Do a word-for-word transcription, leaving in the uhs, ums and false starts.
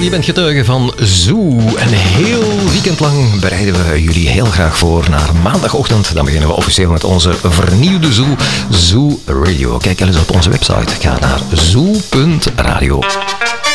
je bent getuige van Zoo. Een heel weekend lang bereiden we jullie heel graag voor naar maandagochtend. Dan beginnen we officieel met onze vernieuwde Zoo, Zoo Radio. Kijk eens op onze website. Ga naar zoo punt radio.